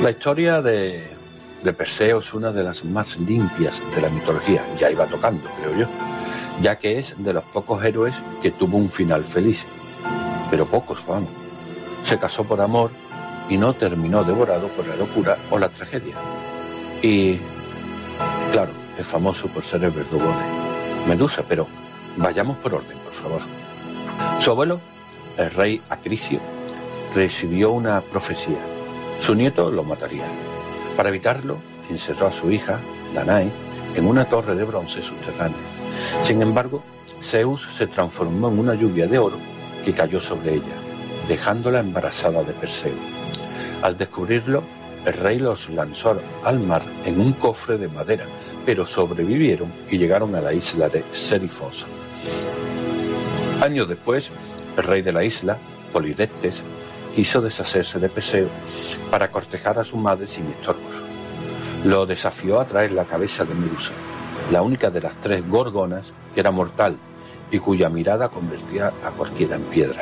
La historia de Perseo es una de las más limpias de la mitología, ya iba tocando, creo yo, ya que es de los pocos héroes que tuvo un final feliz, pero pocos, vamos. Se casó por amor y no terminó devorado por la locura o la tragedia. Y, claro, es famoso por ser el verdugo de Medusa, pero vayamos por orden, por favor. Su abuelo, el rey Acrisiio, recibió una profecía. Su nieto lo mataría. Para evitarlo, encerró a su hija, Danae, en una torre de bronce subterránea. Sin embargo, Zeus se transformó en una lluvia de oro que cayó sobre ella, dejándola embarazada de Perseo. Al descubrirlo, el rey los lanzó al mar en un cofre de madera, pero sobrevivieron y llegaron a la isla de Serifos. Años después, el rey de la isla, Polidectes, quiso deshacerse de Perseo para cortejar a su madre sin estorbos. Lo desafió a traer la cabeza de Medusa, la única de las 3 gorgonas que era mortal y cuya mirada convertía a cualquiera en piedra.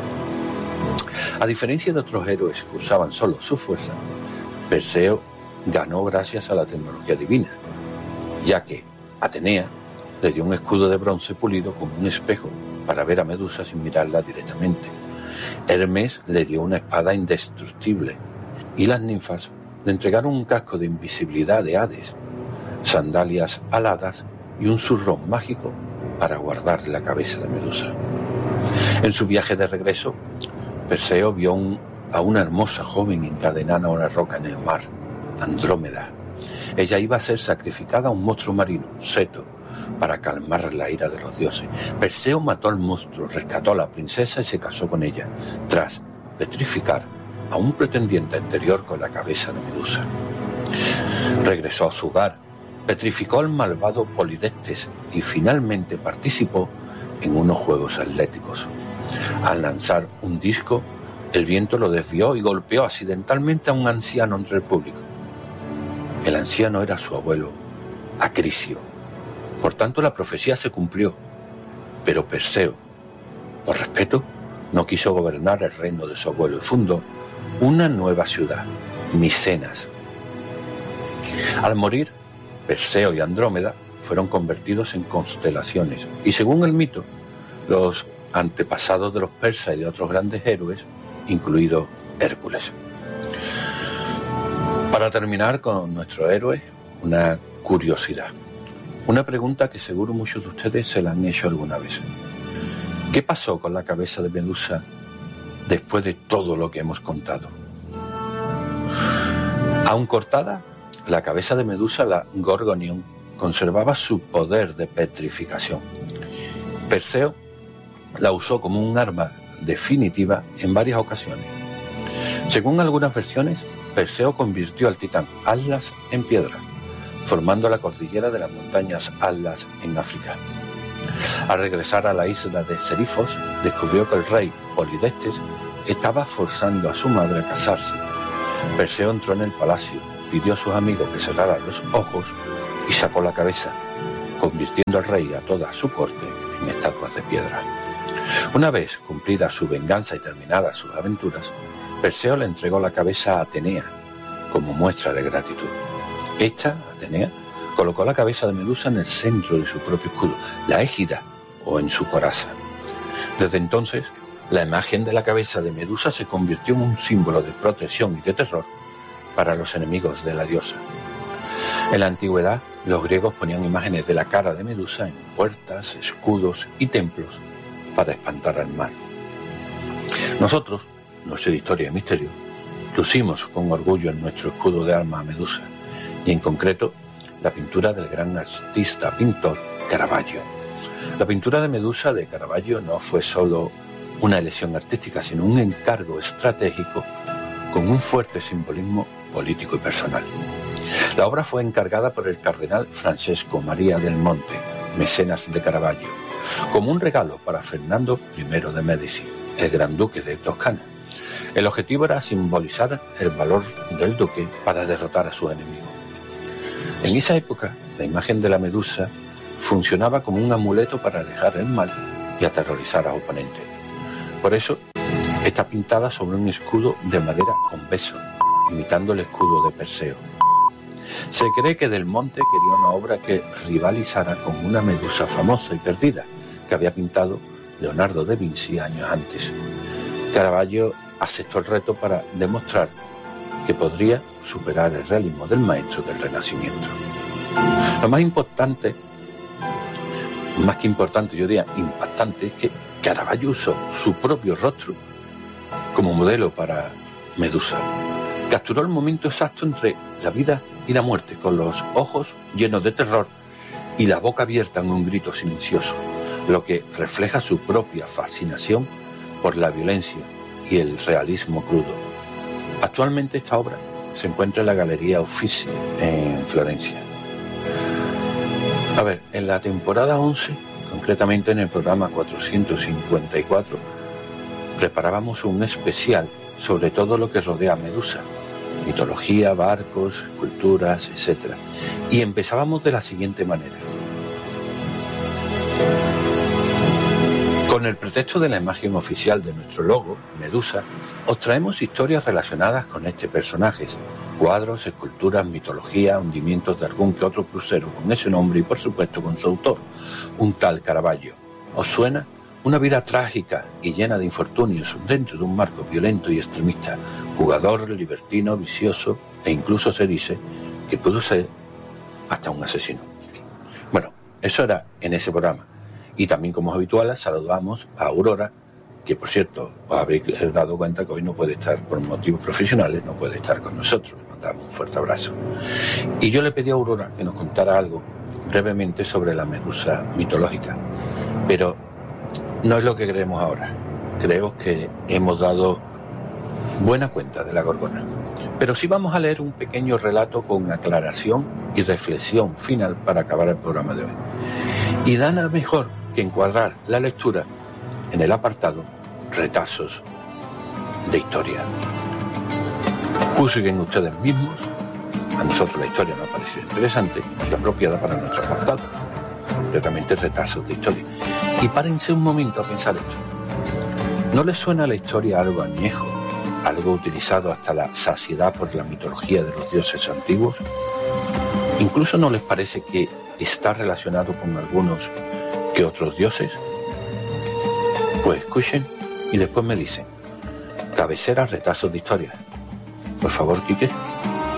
A diferencia de otros héroes que usaban solo su fuerza, Perseo ganó gracias a la tecnología divina, ya que Atenea le dio un escudo de bronce pulido como un espejo para ver a Medusa sin mirarla directamente. Hermes le dio una espada indestructible y las ninfas le entregaron un casco de invisibilidad de Hades, sandalias aladas y un zurrón mágico para guardar la cabeza de Medusa. En su viaje de regreso, Perseo vio a una hermosa joven encadenada a una roca en el mar, Andrómeda. Ella iba a ser sacrificada a un monstruo marino, Ceto, para calmar la ira de los dioses. Perseo mató al monstruo, rescató a la princesa y se casó con ella, tras petrificar a un pretendiente anterior con la cabeza de Medusa. Regresó a su hogar, petrificó al malvado Polidectes y finalmente participó en unos juegos atléticos. Al lanzar un disco, el viento lo desvió y golpeó accidentalmente a un anciano entre el público. El anciano era su abuelo, Acrisiio. Por tanto, la profecía se cumplió, pero Perseo, por respeto, no quiso gobernar el reino de su abuelo y fundó una nueva ciudad, Micenas. Al morir, Perseo y Andrómeda fueron convertidos en constelaciones y, según el mito, los antepasados de los persas y de otros grandes héroes, incluido Hércules. Para terminar con nuestro héroe, una curiosidad. Una pregunta que seguro muchos de ustedes se la han hecho alguna vez. ¿Qué pasó con la cabeza de Medusa después de todo lo que hemos contado? Aún cortada, la cabeza de Medusa, la Gorgonión, conservaba su poder de petrificación. Perseo la usó como un arma definitiva en varias ocasiones. Según algunas versiones, Perseo convirtió al titán Atlas en piedra, formando la cordillera de las montañas Atlas en África. Al regresar a la isla de Serifos, descubrió que el rey Polidectes estaba forzando a su madre a casarse. Perseo entró en el palacio, pidió a sus amigos que cerraran los ojos y sacó la cabeza, convirtiendo al rey y a toda su corte en estatuas de piedra. Una vez cumplida su venganza y terminadas sus aventuras, Perseo le entregó la cabeza a Atenea como muestra de gratitud. Esta, Atenea, colocó la cabeza de Medusa en el centro de su propio escudo, la égida, o en su coraza. Desde entonces, la imagen de la cabeza de Medusa se convirtió en un símbolo de protección y de terror para los enemigos de la diosa. En la antigüedad, los griegos ponían imágenes de la cara de Medusa en puertas, escudos y templos para espantar al mal. Nosotros, Noche de Historia y Misterio, lucimos con orgullo en nuestro escudo de arma a Medusa, y en concreto la pintura del gran artista pintor Caravaggio. La pintura de Medusa de Caravaggio no fue solo una elección artística, sino un encargo estratégico con un fuerte simbolismo político y personal. La obra fue encargada por el cardenal Francesco Maria del Monte, mecenas de Caravaggio, como un regalo para Fernando I de Médici, el gran duque de Toscana. El objetivo era simbolizar el valor del duque para derrotar a sus enemigos. En esa época, la imagen de la Medusa funcionaba como un amuleto para alejar el mal y aterrorizar a oponentes. Por eso, está pintada sobre un escudo de madera con beso, imitando el escudo de Perseo. Se cree que Del Monte quería una obra que rivalizara con una Medusa famosa y perdida que había pintado Leonardo da Vinci años antes. Caravaggio aceptó el reto para demostrar que podría superar el realismo del maestro del Renacimiento. Lo más importante, más que importante, yo diría impactante, es que Caravaggio usó su propio rostro como modelo para Medusa. Capturó el momento exacto entre la vida y la muerte, con los ojos llenos de terror y la boca abierta en un grito silencioso, lo que refleja su propia fascinación por la violencia y el realismo crudo. Actualmente esta obra se encuentra en la Galería Uffizi en Florencia. A ver, en la temporada 11, concretamente en el programa 454, preparábamos un especial sobre todo lo que rodea a Medusa: mitología, barcos, culturas, etc. Y empezábamos de la siguiente manera. Con el pretexto de la imagen oficial de nuestro logo, Medusa, os traemos historias relacionadas con este personaje, cuadros, esculturas, mitología, hundimientos de algún que otro crucero con ese nombre y por supuesto con su autor, un tal Caravaggio. ¿Os suena? Una vida trágica y llena de infortunios dentro de un marco violento y extremista, jugador, libertino, vicioso e incluso se dice que pudo ser hasta un asesino. Bueno, eso era en ese programa. Y también, como es habitual, saludamos a Aurora, que por cierto, os habréis dado cuenta que hoy no puede estar por motivos profesionales, no puede estar con nosotros. Le mandamos un fuerte abrazo. Y yo le pedí a Aurora que nos contara algo brevemente sobre la Medusa mitológica. Pero no es lo que creemos ahora. Creo que hemos dado buena cuenta de la Gorgona. Pero sí vamos a leer un pequeño relato con aclaración y reflexión final para acabar el programa de hoy. Y nada mejor que encuadrar la lectura en el apartado Retazos de Historia. Juzguen ustedes mismos. A nosotros la historia nos ha parecido interesante y apropiada para nuestro apartado, concretamente Retazos de Historia. Y párense un momento a pensar esto. ¿No les suena a la historia algo añejo, algo utilizado hasta la saciedad por la mitología de los dioses antiguos? ¿Incluso no les parece que está relacionado con algunos que otros dioses? Pues escuchen y después me dicen. Cabecera, Retazos de Historia. Por favor, Quique.